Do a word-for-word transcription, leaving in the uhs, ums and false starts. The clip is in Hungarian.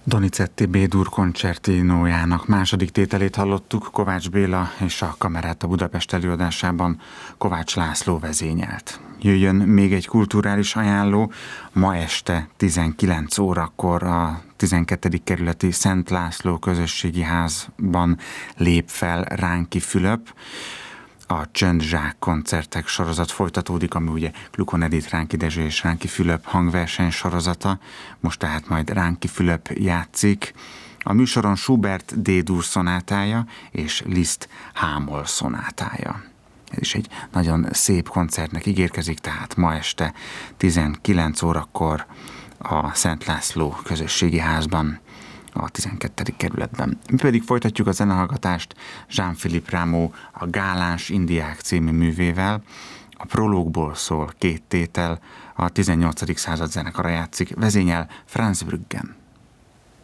Donizetti B-dur koncertinójának második tételét hallottuk, Kovács Béla és a Kameráta Budapest előadásában Kovács László vezényelt. Jöjjön még egy kulturális ajánló, ma este tizenkilenc órakor a tizenkettedik kerületi Szent László közösségi házban lép fel Ránki Fülöp. A Csöndzsák koncertek sorozat folytatódik, ami ugye Klukon Edith, Ránki Dezső és Ránki Fülöp hangverseny sorozata. Most tehát majd Ránki Fülöp játszik. A műsoron Schubert D-dur szonátája és Liszt H-moll szonátája. Ez is egy nagyon szép koncertnek ígérkezik, tehát ma este tizenkilenc órakor a Szent László közösségi házban, a tizenkettedik kerületben. Mi pedig folytatjuk a zenehallgatást Jean-Philippe Rameau a Gáláns Indiák című művével. A prológból szól két tétel, a tizennyolcadik század zenekara játszik, vezényel Franz Bruggen.